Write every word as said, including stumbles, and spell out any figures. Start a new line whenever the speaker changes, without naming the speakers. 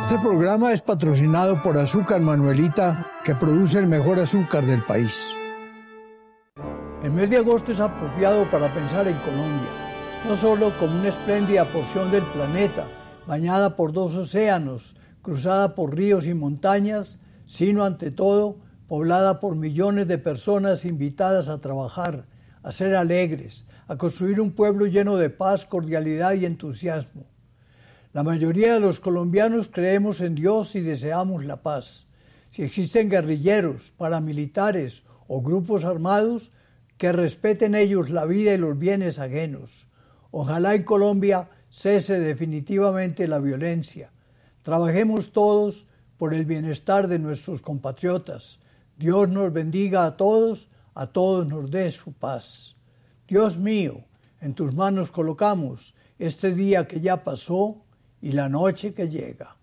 Este programa es patrocinado por Azúcar Manuelita, que produce el mejor azúcar del país. El mes de agosto es apropiado para pensar en Colombia, no solo como una espléndida porción del planeta, bañada por dos océanos, cruzada por ríos y montañas, sino ante todo, poblada por millones de personas invitadas a trabajar, a ser alegres, a construir un pueblo lleno de paz, cordialidad y entusiasmo. La mayoría de los colombianos creemos en Dios y deseamos la paz. Si existen guerrilleros, paramilitares o grupos armados, que respeten ellos la vida y los bienes ajenos. Ojalá en Colombia cese definitivamente la violencia. Trabajemos todos por el bienestar de nuestros compatriotas. Dios nos bendiga a todos, a todos nos dé su paz. Dios mío, en tus manos colocamos este día que ya pasó y la noche que llega.